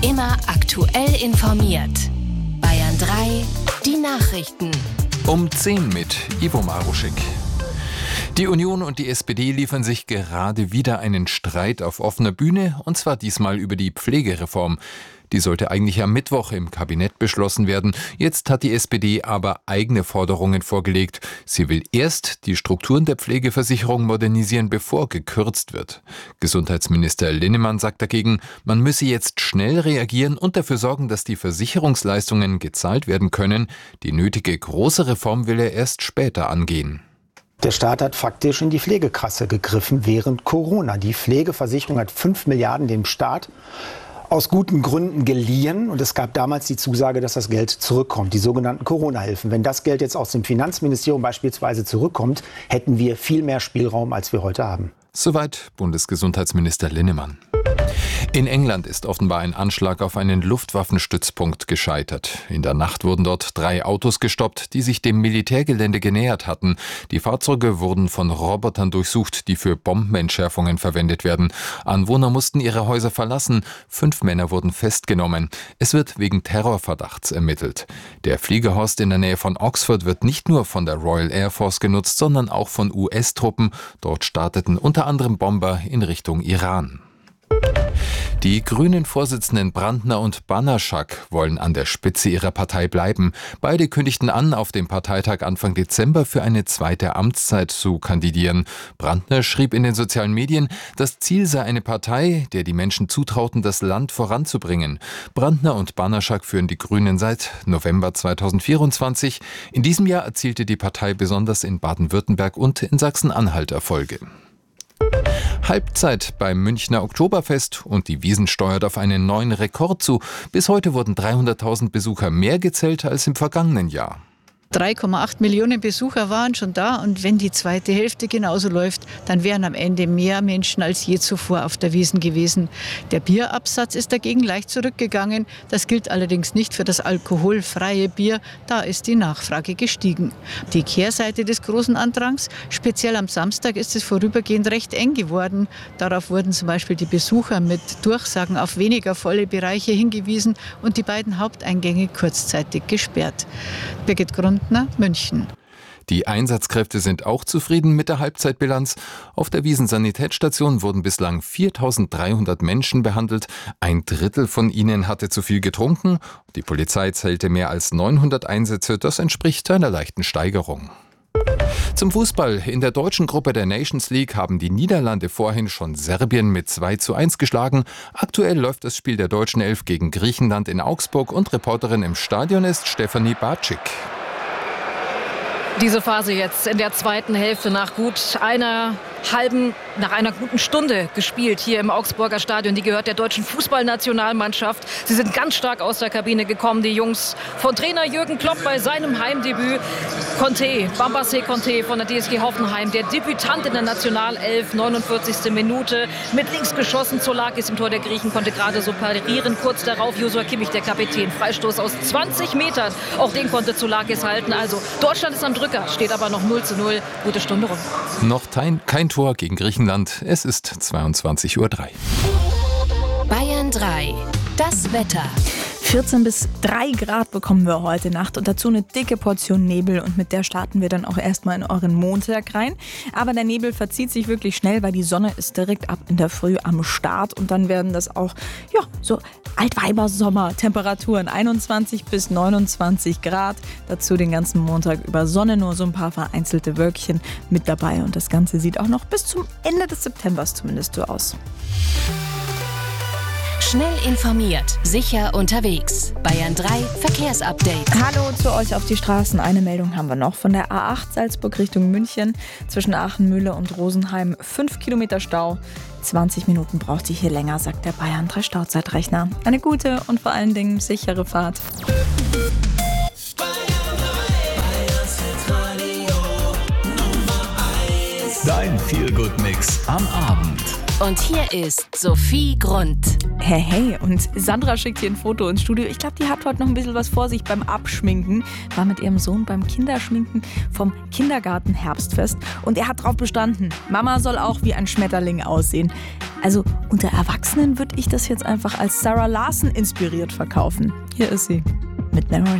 Immer aktuell informiert. Bayern 3, die Nachrichten. Um 10 mit Ivo Maruschek. Die Union und die SPD liefern sich gerade wieder einen Streit auf offener Bühne, und zwar diesmal über die Pflegereform. Die sollte eigentlich am Mittwoch im Kabinett beschlossen werden. Jetzt hat die SPD aber eigene Forderungen vorgelegt. Sie will erst die Strukturen der Pflegeversicherung modernisieren, bevor gekürzt wird. Gesundheitsminister Linnemann sagt dagegen, man müsse jetzt schnell reagieren und dafür sorgen, dass die Versicherungsleistungen gezahlt werden können. Die nötige große Reform will er erst später angehen. Der Staat hat faktisch in die Pflegekasse gegriffen während Corona. Die Pflegeversicherung hat 5 Milliarden dem Staat aus guten Gründen geliehen, und es gab damals die Zusage, dass das Geld zurückkommt, die sogenannten Corona-Hilfen. Wenn das Geld jetzt aus dem Finanzministerium beispielsweise zurückkommt, hätten wir viel mehr Spielraum, als wir heute haben. Soweit Bundesgesundheitsminister Linnemann. In England ist offenbar ein Anschlag auf einen Luftwaffenstützpunkt gescheitert. In der Nacht wurden dort 3 Autos gestoppt, die sich dem Militärgelände genähert hatten. Die Fahrzeuge wurden von Robotern durchsucht, die für Bombenentschärfungen verwendet werden. Anwohner mussten ihre Häuser verlassen. 5 Männer wurden festgenommen. Es wird wegen Terrorverdachts ermittelt. Der Fliegerhorst in der Nähe von Oxford wird nicht nur von der Royal Air Force genutzt, sondern auch von US-Truppen. Dort starteten unter anderem Bomber in Richtung Iran. Die Grünen-Vorsitzenden Brandner und Banaszak wollen an der Spitze ihrer Partei bleiben. Beide kündigten an, auf dem Parteitag Anfang Dezember für eine zweite Amtszeit zu kandidieren. Brandner schrieb in den sozialen Medien, das Ziel sei eine Partei, der die Menschen zutrauten, das Land voranzubringen. Brandner und Banaszak führen die Grünen seit November 2024. In diesem Jahr erzielte die Partei besonders in Baden-Württemberg und in Sachsen-Anhalt Erfolge. Halbzeit beim Münchner Oktoberfest und die Wiesn steuert auf einen neuen Rekord zu. Bis heute wurden 300.000 Besucher mehr gezählt als im vergangenen Jahr. 3,8 Millionen Besucher waren schon da, und wenn die zweite Hälfte genauso läuft, dann wären am Ende mehr Menschen als je zuvor auf der Wiesn gewesen. Der Bierabsatz ist dagegen leicht zurückgegangen. Das gilt allerdings nicht für das alkoholfreie Bier. Da ist die Nachfrage gestiegen. Die Kehrseite des großen Andrangs: speziell am Samstag ist es vorübergehend recht eng geworden. Darauf wurden zum Beispiel die Besucher mit Durchsagen auf weniger volle Bereiche hingewiesen und die beiden Haupteingänge kurzzeitig gesperrt. Birgit Grundner, München. Die Einsatzkräfte sind auch zufrieden mit der Halbzeitbilanz. Auf der Wiesn-Sanitätsstation wurden bislang 4.300 Menschen behandelt. 1/3 von ihnen hatte zu viel getrunken. Die Polizei zählte mehr als 900 Einsätze. Das entspricht einer leichten Steigerung. Zum Fußball. In der deutschen Gruppe der Nations League haben die Niederlande vorhin schon Serbien mit 2:1 geschlagen. Aktuell läuft das Spiel der deutschen Elf gegen Griechenland in Augsburg, und Reporterin im Stadion ist Stefanie Bartschik. Diese Phase jetzt in der zweiten Hälfte nach einer guten Stunde gespielt hier im Augsburger Stadion. Die gehört der deutschen Fußballnationalmannschaft. Sie sind ganz stark aus der Kabine gekommen, die Jungs von Trainer Jürgen Klopp bei seinem Heimdebüt. Bambace Conte von der DSG Hoffenheim, der Debütant in der Nationalelf, 49. Minute, mit links geschossen. Solakis im Tor der Griechen konnte gerade so parieren. Kurz darauf Joshua Kimmich, der Kapitän, Freistoß aus 20 Metern. Auch den konnte Solakis halten. Also Deutschland ist am Drücker, steht aber noch 0:0. Gute Stunde rum. Noch kein Tor gegen Griechenland. Es ist 22:03 Uhr. Bayern 3, das Wetter. 14 bis 3 Grad bekommen wir heute Nacht und dazu eine dicke Portion Nebel, und mit der starten wir dann auch erstmal in euren Montag rein. Aber der Nebel verzieht sich wirklich schnell, weil die Sonne ist direkt ab in der Früh am Start, und dann werden das auch so Altweiber-Sommer-Temperaturen, 21 bis 29 Grad. Dazu den ganzen Montag über Sonne, nur so ein paar vereinzelte Wölkchen mit dabei, und das Ganze sieht auch noch bis zum Ende des Septembers zumindest so aus. Schnell informiert, sicher unterwegs. Bayern 3 Verkehrsupdate. Hallo zu euch auf die Straßen. Eine Meldung haben wir noch von der A8 Salzburg Richtung München. Zwischen Aachen-Mühle und Rosenheim 5 Kilometer Stau. 20 Minuten braucht ihr hier länger, sagt der Bayern 3 Stauzeitrechner. Eine gute und vor allen Dingen sichere Fahrt. Dein Feel-Good-Mix am Abend. Und hier ist Sophie Grund. Hey, und Sandra schickt hier ein Foto ins Studio. Ich glaube, die hat heute noch ein bisschen was vor sich beim Abschminken. War mit ihrem Sohn beim Kinderschminken vom Kindergarten-Herbstfest. Und er hat drauf bestanden, Mama soll auch wie ein Schmetterling aussehen. Also unter Erwachsenen würde ich das jetzt einfach als Sarah Larson inspiriert verkaufen. Hier ist sie mit Memory.